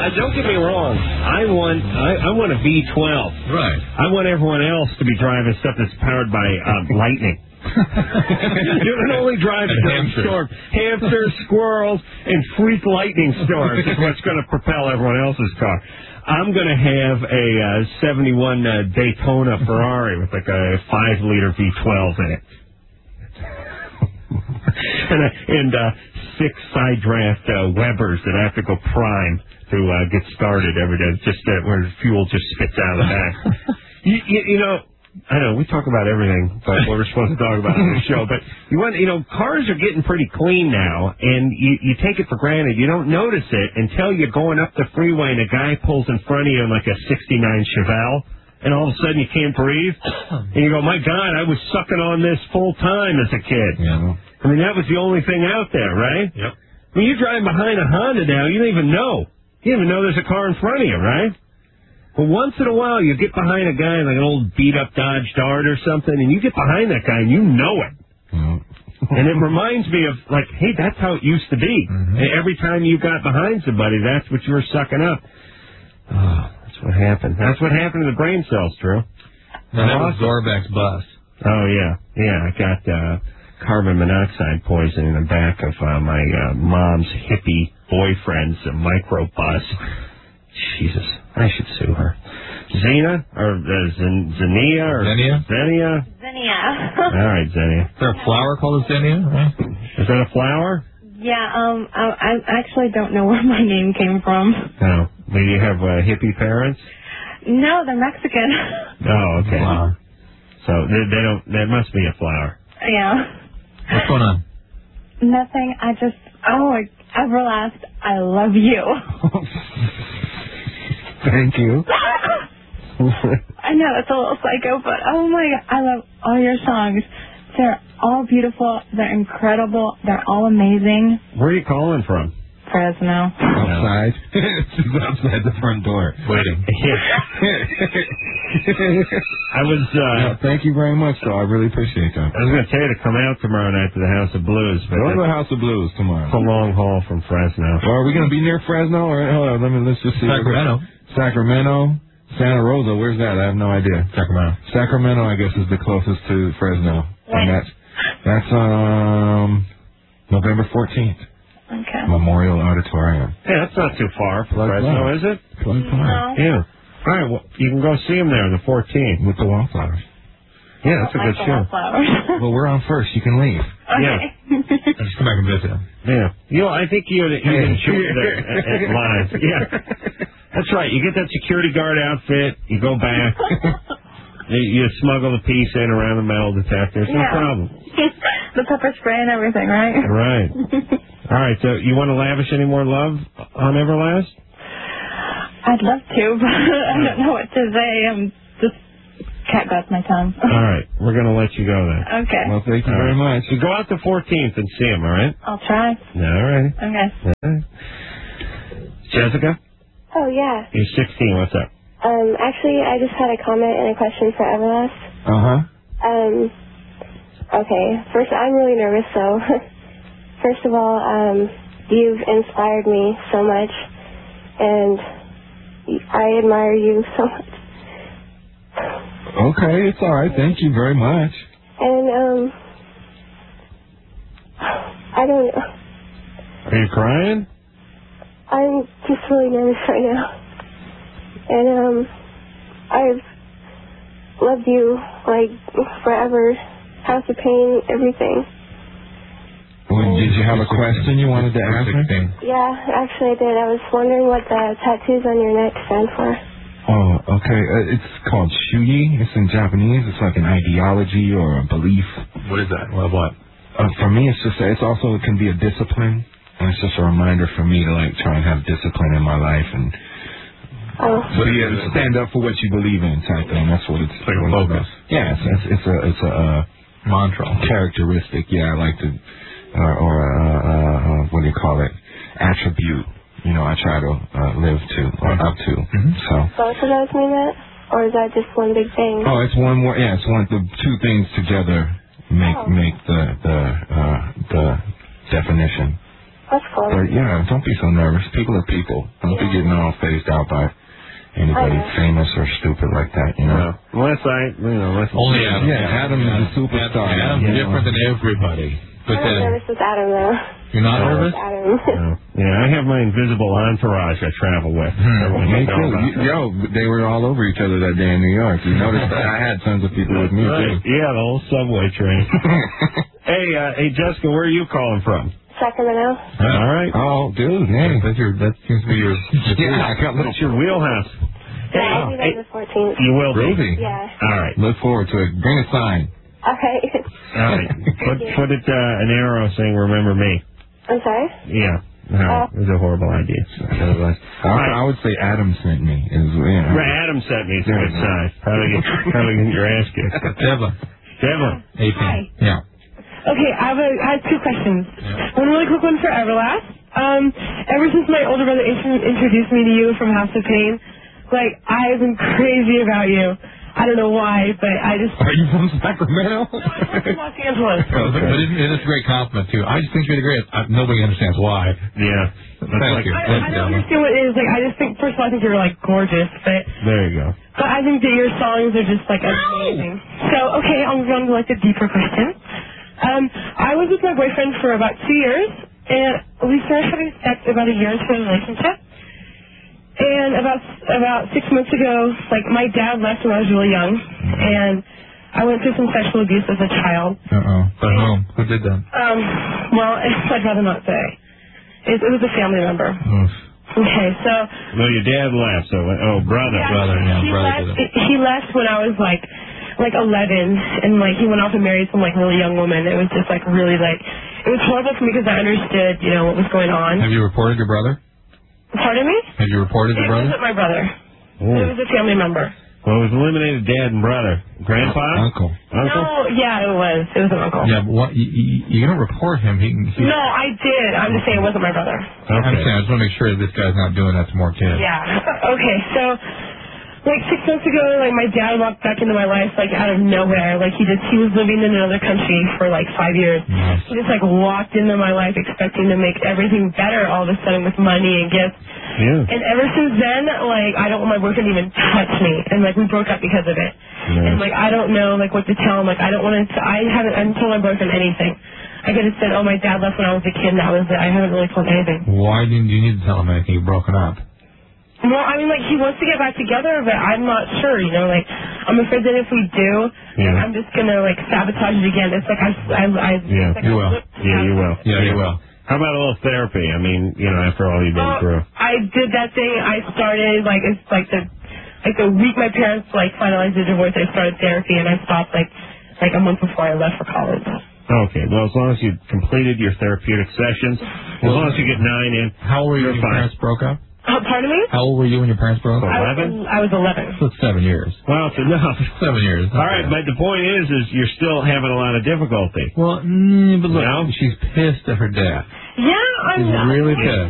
don't get me wrong. I want a V12. Right. I want everyone else to be driving stuff that's powered by lightning. You can only drive storms. Hamsters, squirrels, and freak lightning storms is what's going to propel everyone else's car. I'm going to have a 71 Daytona Ferrari with like a 5-liter V12 in it. and 6 side draft Webers that have to go prime to get started every day, just where fuel just spits out of the back. You know, I know we talk about everything, but what we're supposed to talk about on the show. But cars are getting pretty clean now, and you take it for granted. You don't notice it until you're going up the freeway and a guy pulls in front of you in like a '69 Chevelle, and all of a sudden you can't breathe, and you go, "My God, I was sucking on this full time as a kid." Yeah. I mean, that was the only thing out there, right? Yep. When you drive behind a Honda now, you don't even know. You don't even know there's a car in front of you, right? But once in a while, you get behind a guy like an old beat-up Dodge Dart or something, and you get behind that guy, and you know it. And it reminds me of, like, hey, that's how it used to be. And every time you got behind somebody, that's what you were sucking up. Oh, that's what happened. That's what happened to the brain cells, Drew. That was Zorbeck's bus. Oh, yeah. Yeah, I got carbon monoxide poisoning in the back of my mom's hippie boyfriend's microbus. Jesus, I should sue her. Xenia? Or Xenia? Or Xenia? Xenia. All right, Xenia. Is there a flower called a Xenia? Right? Is that a flower? Yeah, I actually don't know where my name came from. No. Do you have hippie parents? No, they're Mexican. Oh, okay. Flower. So they don't. That must be a flower. Yeah. What's going on? Nothing. Everlast, I love you. Thank you. I know, it's a little psycho, but oh my God, I love all your songs. They're all beautiful. They're incredible. They're all amazing. Where are you calling from? Fresno. Outside. She's outside the front door, waiting. I was. Thank you very much, though. I really appreciate that. I was going to tell you to come out tomorrow night to the House of Blues. But go to the House of Blues tomorrow. It's a long haul from Fresno. Well, are we going to be near Fresno? Or hold on, let's just see. Sacramento. Santa Rosa. Where's that? I have no idea. Sacramento, I guess, is the closest to Fresno, and that's November 14th. Okay. Memorial Auditorium. Hey, that's not too far from Fresno, is it? No. Yeah. All right, well, you can go see him there on the 14th. With the Wallflowers. Yeah, that's a good show. Well, we're on first. You can leave. Okay. Yeah. Just come back and visit him. Yeah. I think you enjoy that live. Yeah. That's right. You get that security guard outfit. You go back. You smuggle the piece in around the metal detector. It's no problem. The pepper spray and everything, right? Right. All right, so you want to lavish any more love on Everlast? I'd love to, but I don't know what to say. I'm just cat got my tongue. All right, we're going to let you go then. Okay. Well, thank you very much. So go out the 14th and see him, all right? I'll try. All right. Okay. Jessica? Oh, yeah. You're 16. What's up? Actually, I just had a comment and a question for Everlast. Okay. First, I'm really nervous, so first of all, you've inspired me so much, and I admire you so much. Okay, it's all right. Thank you very much. And, I don't know. Are you crying? I'm just really nervous right now. And, I've loved you, like, forever. House of Pain, everything. Well, did you have a question you wanted to ask me? Yeah, actually I did. I was wondering what the tattoos on your neck stand for. Oh, okay. It's called shuyi. It's in Japanese. It's like an ideology or a belief. What is that? What? For me, it can be a discipline. And it's just a reminder for me to, like, try and have discipline in my life and stand up for what you believe in type thing. That's what it's like. A focus. Yeah, it's a mantra, characteristic. Yeah, I like to, what do you call it? Attribute. I try to live to or up to. So. Both of those mean that, or is that just one big thing? Oh, it's one more. Yeah, it's one. The two things together make the definition. That's cool. But yeah, don't be so nervous. People are people. Don't be getting all phased out by anybody famous or stupid like that, you know. Unless only Adam. Yeah, Adam is a superstar. Adam's different than everybody. But I'm nervous with Adam, though. You're not nervous? Adam. Yeah, I have my invisible entourage I travel with. Me too. They were all over each other that day in New York. You noticed that? I had tons of people with me, too. Yeah, the whole subway train. Hey, Jessica, where are you calling from? Sacramento. All right. Oh, dude, hey. That seems to be your... That's your wheelhouse. Yeah, I'll be there the 14th. You will be? Yeah. All right. Look forward to it. Bring a sign. Okay. All right. Put it an arrow saying "Remember me." I'm sorry? Yeah. No, it was a horrible idea. I would say Adam sent me. Adam sent me. It's a good sign. Probably get your ass kicked. Devlin. Hi. Yeah. Okay, I have two questions. Yeah. One really quick one for Everlast. Ever since my older brother introduced me to you from House of Pain, like, I've been crazy about you. I don't know why, but I just... Are you from Sacramento? No, I'm from Los Angeles. But it is a great compliment, too. I just think you're the greatest. Nobody understands why. Yeah. Thank you. I don't understand what it is. Like, I just think, first of all, I think you're, like, gorgeous, but... There you go. But I think that your songs are just, like, amazing. So, okay, I'll move on to, like, the deeper question. I was with my boyfriend for about 2 years, and we started having sex about a year into a relationship. And about 6 months ago, like, my dad left when I was really young, and I went through some sexual abuse as a child. But whom? Who did that? Well, I'd rather not say. It was a family member. Okay, so... No, your dad left, so... brother. He left when I was, like 11, and, like, he went off and married some, like, really young woman. It was just, like, really, like... It was horrible for me because I understood, you know, what was going on. Have you reported your brother? Pardon me? Have you reported your brother? It wasn't my brother. It was a family member. Well, it was eliminated dad and brother. Grandpa? Uncle. No, yeah, it was. It was an uncle. Yeah, but you don't report him. No, I did. I'm just saying it wasn't my brother. Okay. I understand. I just want to make sure that this guy's not doing that to more kids. Yeah. Okay, so... Like 6 months ago, like my dad walked back into my life like out of nowhere. Like he was living in another country for like 5 years. Nice. He just like walked into my life expecting to make everything better all of a sudden with money and gifts. Yeah. And ever since then, like I don't want my boyfriend to even touch me. And like we broke up because of it. Nice. And like I don't know like what to tell him. Like I haven't told my boyfriend anything. I could have said, oh, my dad left when I was a kid and that was it. I haven't really told anything. Why didn't you need to tell him anything? You've broken up. Well, I mean, like, he wants to get back together, but I'm not sure, you know, like, I'm afraid that if we do, I'm just going to, like, sabotage it again. It's like you will. You will. Yeah, you will. How about a little therapy? I mean, you know, after all you've been through. I did that thing. I started, like, it's like the week my parents, like, finalized the divorce, I started therapy, and I stopped, like a month before I left for college. Okay, well, as long as you completed your therapeutic sessions, as long as you get 9 in, how old were you when your parents broke up? Pardon me? How old were you when your parents broke up? 11? I was 11. So it's 7 years. Well, it's enough. 7 years. All right, but the point is you're still having a lot of difficulty. Well, but look, she's pissed at her dad. Yeah, I'm really pissed.